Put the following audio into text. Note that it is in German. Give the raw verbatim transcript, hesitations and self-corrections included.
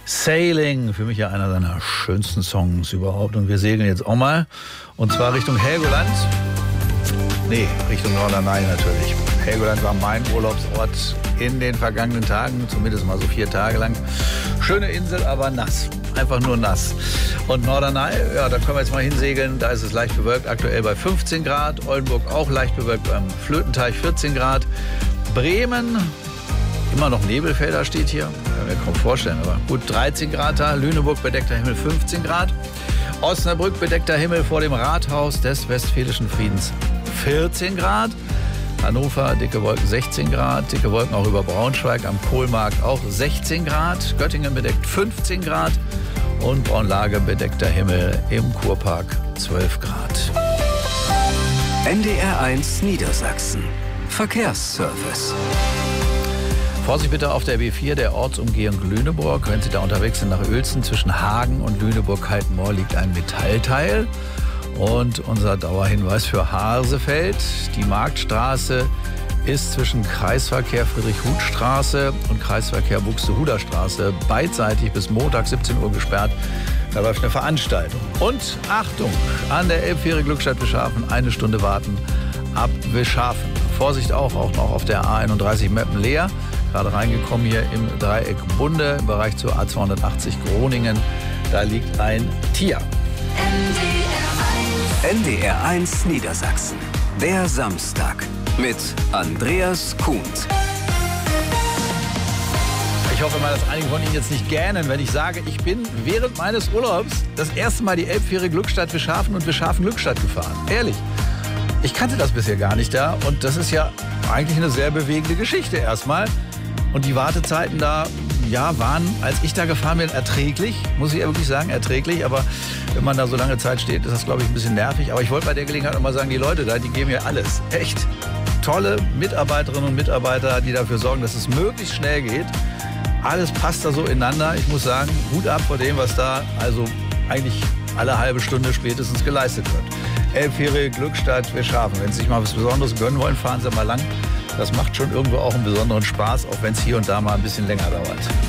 Sailing, für mich ja einer seiner schönsten Songs überhaupt. Und wir segeln jetzt auch mal. Und zwar Richtung Helgoland. Nee, Richtung Norderney natürlich. Helgoland war mein Urlaubsort in den vergangenen Tagen, zumindest mal so vier Tage lang. Schöne Insel, aber nass. Einfach nur nass. Und Norderney, ja, da können wir jetzt mal hinsegeln. Da ist es leicht bewölkt, aktuell bei fünfzehn Grad. Oldenburg auch leicht bewölkt beim Flötenteich vierzehn Grad. Bremen, immer noch Nebelfelder steht hier. Kann mir kaum vorstellen, aber gut, dreizehn Grad da. Lüneburg bedeckter Himmel fünfzehn Grad. Osnabrück bedeckter Himmel vor dem Rathaus des Westfälischen Friedens vierzehn Grad. Hannover, dicke Wolken sechzehn Grad, dicke Wolken auch über Braunschweig, am Kohlmarkt auch sechzehn Grad, Göttingen bedeckt fünfzehn Grad und Braunlage bedeckter Himmel im Kurpark zwölf Grad. N D R eins Niedersachsen. Verkehrsservice. Vorsicht bitte auf der B vier, der Ortsumgehung Lüneburg. Wenn Sie da unterwegs sind nach Uelzen, zwischen Hagen und Lüneburg-Kaltenmoor liegt ein Metallteil. Und unser Dauerhinweis für Harsefeld, die Marktstraße ist zwischen Kreisverkehr Friedrich-Huth-Straße und Kreisverkehr Buxtehuder-Straße beidseitig bis Montag siebzehn Uhr gesperrt. Da läuft eine Veranstaltung. Und Achtung, an der Elbfähre Glückstadt-Wischhafen eine Stunde warten ab Wischhafen. Vorsicht auch, auch noch auf der A einunddreißig Meppen-Leer. Gerade reingekommen hier im Dreieck Bunde, im Bereich zur A zweihundertachtzig Groningen. Da liegt ein Tier. N D R eins Niedersachsen. Der Samstag mit Andreas Kuhns. Ich hoffe mal, dass einige von Ihnen jetzt nicht gähnen, wenn ich sage, ich bin während meines Urlaubs das erste Mal die Elbfähre Glückstadt-Wischhafen und Wischhafen-Glückstadt gefahren. Ehrlich. Ich kannte das bisher gar nicht da und das ist ja eigentlich eine sehr bewegende Geschichte erstmal. Und die Wartezeiten da, ja, waren, als ich da gefahren bin, erträglich. Muss ich ja wirklich sagen, erträglich. Aber wenn man da so lange Zeit steht, ist das, glaube ich, ein bisschen nervig. Aber ich wollte bei der Gelegenheit noch mal sagen, die Leute da, die geben mir alles. Echt tolle Mitarbeiterinnen und Mitarbeiter, die dafür sorgen, dass es möglichst schnell geht. Alles passt da so ineinander. Ich muss sagen, Hut ab vor dem, was da also eigentlich alle halbe Stunde spätestens geleistet wird. Elbfähre Glückstadt Wischhafen. Wenn Sie sich mal was Besonderes gönnen wollen, fahren Sie mal lang. Das macht schon irgendwo auch einen besonderen Spaß, auch wenn es hier und da mal ein bisschen länger dauert.